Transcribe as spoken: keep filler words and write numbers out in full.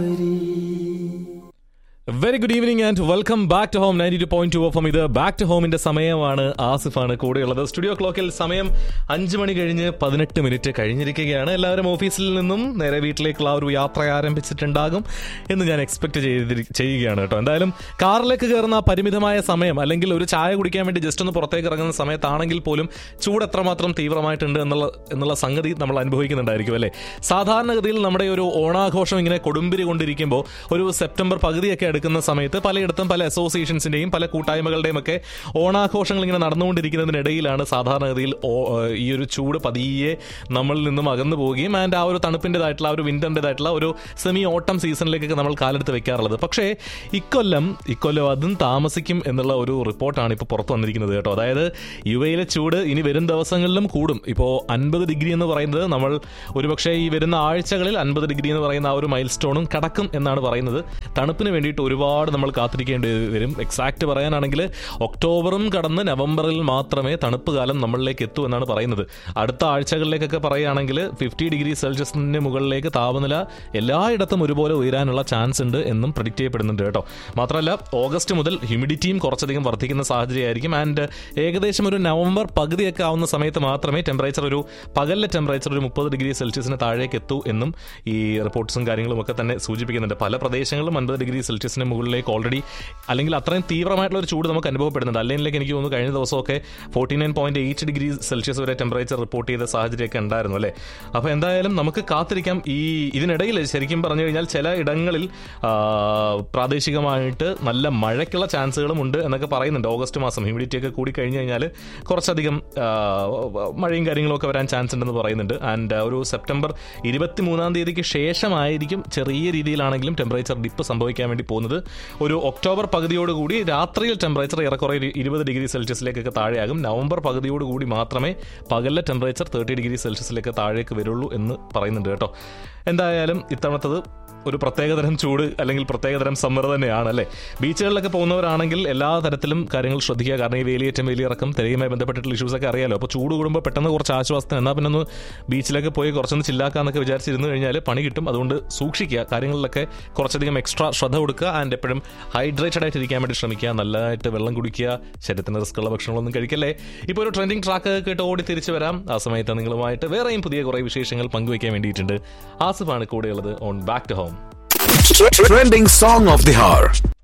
Very good evening and welcome back to home ninety two point two F M. ഇത് back to ഹോമിന്റെ സമയമാണ്. ആസിഫാണ് കൂടെയുള്ളത്. Studio ക്ലോക്കിൽ സമയം അഞ്ച് മണി കഴിഞ്ഞ് പതിനെട്ട് മിനിറ്റ് കഴിഞ്ഞിരിക്കുകയാണ്. എല്ലാവരും ഓഫീസിൽ നിന്നും നേരെ വീട്ടിലേക്കുള്ള ആ ഒരു യാത്ര ആരംഭിച്ചിട്ടുണ്ടാകും എന്ന് ഞാൻ എക്സ്പെക്ട് ചെയ്തി ചെയ്യുകയാണ് കേട്ടോ. എന്തായാലും കാറിലേക്ക് കയറുന്ന പരിമിതമായ സമയം, അല്ലെങ്കിൽ ഒരു ചായ കുടിക്കാൻ വേണ്ടി ജസ്റ്റ് ഒന്ന് പുറത്തേക്ക് ഇറങ്ങുന്ന സമയത്താണെങ്കിൽ പോലും ചൂട് എത്രമാത്രം തീവ്രമായിട്ടുണ്ട് എന്നുള്ള എന്നുള്ള സംഗതി നമ്മൾ അനുഭവിക്കുന്നുണ്ടായിരിക്കും അല്ലേ. സാധാരണഗതിയിൽ നമ്മുടെ ഒരു ഓണാഘോഷം ഇങ്ങനെ കൊടുമ്പിരി കൊണ്ടിരിക്കുമ്പോൾ ഒരു സെപ്റ്റംബർ പകുതിയൊക്കെ എടുക്കുന്ന സമയത്ത് പലയിടത്തും പല അസോസിയേഷൻസിന്റെയും പല കൂട്ടായ്മകളുടെയും ഒക്കെ ഓണാഘോഷങ്ങൾ ഇങ്ങനെ നടന്നുകൊണ്ടിരിക്കുന്നതിനിടയിലാണ് സാധാരണഗതിയിൽ ഈ ഒരു ചൂട് പതിയെ നമ്മളിൽ നിന്നും അകന്നു പോവുകയും ആൻഡ് ആ ഒരു തണുപ്പിൻ്റെതായിട്ടുള്ള ആ ഒരു വിന്ററിൻ്റെതായിട്ടുള്ള ഒരു സെമി ഓട്ടം സീസണിലേക്കൊക്കെ നമ്മൾ കാലെടുത്ത് വെക്കാറുള്ളത്. പക്ഷേ ഇക്കൊല്ലം ഇക്കൊല്ലം അതും താമസിക്കും എന്നുള്ള ഒരു റിപ്പോർട്ടാണ് ഇപ്പോൾ പുറത്തു വന്നിരിക്കുന്നത് കേട്ടോ. അതായത് യു എയിലെ ചൂട് ഇനി വരും ദിവസങ്ങളിലും കൂടും. ഇപ്പോൾ അൻപത് ഡിഗ്രി എന്ന് പറയുന്നത് നമ്മൾ ഒരുപക്ഷെ ഈ വരുന്ന ആഴ്ചകളിൽ അൻപത് ഡിഗ്രി എന്ന് പറയുന്ന ആ ഒരു മൈൽ സ്റ്റോണും കടക്കും എന്നാണ് പറയുന്നത്. തണുപ്പിന് വേണ്ടിയിട്ട് ഒരുപാട് നമ്മൾ കാത്തിരിക്കേണ്ടി വരും. എക്സാക്ട് പറയാനാണെങ്കിൽ ഒക്ടോബറും കടന്ന് നവംബറിൽ മാത്രമേ തണുപ്പ് കാലം നമ്മളിലേക്ക് എത്തൂ എന്നാണ് പറയുന്നത്. അടുത്ത ആഴ്ചകളിലേക്കൊക്കെ പറയുകയാണെങ്കിൽ ഫിഫ്റ്റി ഡിഗ്രി സെൽഷ്യസിന് മുകളിലേക്ക് താപനില എല്ലായിടത്തും ഒരുപോലെ ഉയരാനുള്ള ചാൻസ് ഉണ്ട് എന്നും പ്രെഡിക്റ്റ് ചെയ്യപ്പെടുന്നുണ്ട് കേട്ടോ. മാത്രമല്ല ഓഗസ്റ്റ് മുതൽ ഹ്യൂമിഡിറ്റിയും കുറച്ചധികം വർദ്ധിക്കുന്ന സാഹചര്യമായിരിക്കും. ആൻഡ് ഏകദേശം ഒരു നവംബർ പകുതിയൊക്കെ ആവുന്ന സമയത്ത് മാത്രമേ ടെമ്പറേച്ചർ ഒരു പകലിലെ ടെമ്പറേച്ചർ ഒരു മുപ്പത് ഡിഗ്രി സെൽഷ്യസിന് താഴേക്ക് എത്തൂ എന്നും ഈ റിപ്പോർട്ട്സും കാര്യങ്ങളും ഒക്കെ തന്നെ സൂചിപ്പിക്കുന്നുണ്ട്. പല പ്രദേശങ്ങളിലും അൻപത് ഡിഗ്രി സെൽഷ്യസിന് മുകളിലേക്ക് ഓൾറെഡി, അല്ലെങ്കിൽ അത്രയും തീവ്രമായിട്ടുള്ള ഒരു ചൂട് നമുക്ക് അനുഭവപ്പെടുന്നുണ്ട്. അല്ലെങ്കിൽ എനിക്ക് തോന്നുന്നു കഴിഞ്ഞ ദിവസമൊക്കെ forty nine point eight degree Celsius വരെ ടെമ്പറേച്ചർ റിപ്പോർട്ട് ചെയ്ത സാഹചര്യമൊക്കെ ഉണ്ടായിരുന്നു അല്ലേ. അപ്പോൾ എന്തായാലും നമുക്ക് കാത്തിരിക്കാം. ഈ ഇതിനിടയിൽ ശരിക്കും പറഞ്ഞു കഴിഞ്ഞാൽ ചില ഇടങ്ങളിൽ പ്രാദേശികമായിട്ട് നല്ല മഴയ്ക്കുള്ള ചാൻസുകളും ഉണ്ട് എന്നൊക്കെ പറയുന്നുണ്ട്. ഓഗസ്റ്റ് മാസം ഹ്യൂമിഡിറ്റി ഒക്കെ കൂടി കഴിഞ്ഞ് കഴിഞ്ഞാൽ കുറച്ചധികം മഴയും കാര്യങ്ങളൊക്കെ വരാൻ ചാൻസ് ഉണ്ടെന്ന് പറയുന്നുണ്ട്. ആൻഡ് ഒരു സെപ്റ്റംബർ ഇരുപത്തി മൂന്നാം തീയതിക്ക് ശേഷമായിരിക്കും ചെറിയ രീതിയിലാണെങ്കിലും ടെമ്പറേച്ചർ ഡിപ്പ് സംഭവിക്കാൻ വേണ്ടി പോകുന്നത്. ഒരു ഒക്ടോബർ പകുതിയോടുകൂടി രാത്രിയിൽ ടെമ്പറേച്ചർ ഏറെക്കുറെ ഇരുപത് ഡിഗ്രി സെൽഷ്യസിലേക്കൊക്കെ താഴെയാകും. നവംബർ പകുതിയോടുകൂടി മാത്രമേ പകലിലെ ടെമ്പറേച്ചർ തേർട്ടി ഡിഗ്രി സെൽഷ്യസിലേക്ക് താഴേക്ക് വരുള്ളൂ എന്ന് പറയുന്നുണ്ട് കേട്ടോ. എന്തായാലും ഇത്തവണത്തത് ഒരു പ്രത്യേകതരം ചൂട് അല്ലെങ്കിൽ പ്രത്യേകതരം സമ്മർ തന്നെയാണ് അല്ലേ. ബീച്ചുകളിലൊക്കെ പോകുന്നവരാണെങ്കിൽ എല്ലാ തരത്തിലും കാര്യങ്ങൾ ശ്രദ്ധിക്കുക. കാരണം ഈ വേലിയേറ്റം വേലിയിറക്കം തിരയുമായി ബന്ധപ്പെട്ടിട്ടുള്ള ഇഷ്യൂസൊക്കെ അറിയാലോ. അപ്പോൾ ചൂട് കൂടുമ്പോൾ പെട്ടെന്ന് കുറച്ച് ആശ്വാസത്തിന് എന്നാൽ പിന്നെ ഒന്ന് ബീച്ചിലൊക്കെ പോയി കുറച്ചൊന്ന് ചില്ലാക്കാന്നൊക്കെ വിചാരിച്ചിരുന്നു കഴിഞ്ഞാൽ പണി കിട്ടും. അതുകൊണ്ട് സൂക്ഷിക്കുക, കാര്യങ്ങളിലൊക്കെ കുറച്ചധികം എക്സ്ട്രാ ശ്രദ്ധ കൊടുക്കുക. ആൻഡ് എപ്പോഴും ഹൈഡ്രേറ്റഡ് ആയിട്ട് ഇരിക്കാൻ വേണ്ടി ശ്രമിക്കുക. നല്ലതായിട്ട് വെള്ളം കുടിക്കുക. ശരീരത്തിന് റിസ്ക് ഉള്ള ഭക്ഷണങ്ങളൊന്നും കഴിക്കല്ലേ. ഇപ്പോൾ ഒരു ട്രെൻഡിങ് ട്രാക്ക് കേട്ട് ഓടി തിരിച്ചു വരാം. ആ സമയത്ത് നിങ്ങളുമായിട്ട് വേറെയും പുതിയ കുറേ വിശേഷങ്ങൾ പങ്കുവയ്ക്കാൻ വേണ്ടിയിട്ടുണ്ട്. ആസിഫാണ് കൂടെയുള്ളത് on back to home. Trending song of the hour.